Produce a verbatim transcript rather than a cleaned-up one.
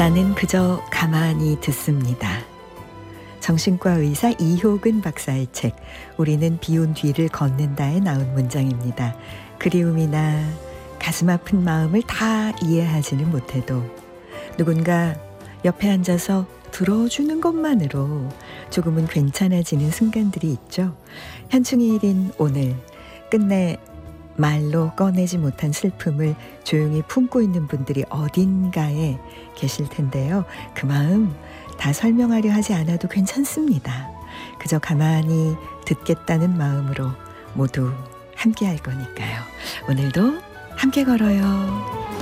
나는 그저 가만히 듣습니다. 정신과 의사 이효근 박사의 책 우리는 비온 뒤를 걷는다에 나온 문장입니다. 그리움이나 가슴 아픈 마음을 다 이해하지는 못해도 누군가 옆에 앉아서 들어주는 것만으로 조금은 괜찮아지는 순간들이 있죠. 현충일인 오늘 끝내 말로 꺼내지 못한 슬픔을 조용히 품고 있는 분들이 어딘가에 계실 텐데요. 그 마음 다 설명하려 하지 않아도 괜찮습니다. 그저 가만히 듣겠다는 마음으로 모두 함께 할 거니까요. 오늘도 함께 걸어요.